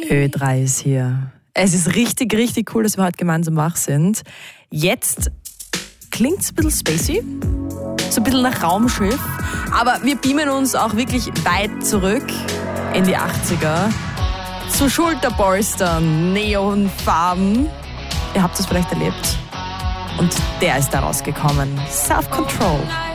Ö3 ist hier. Es ist richtig, richtig cool, dass wir heute gemeinsam wach sind. Jetzt klingt es ein bisschen spacey, so ein bisschen nach Raumschiff, aber wir beamen uns auch wirklich weit zurück in die 80er zu Schulterpolstern, Neonfarben. Ihr habt es vielleicht erlebt. Und der ist da rausgekommen. Self-Control.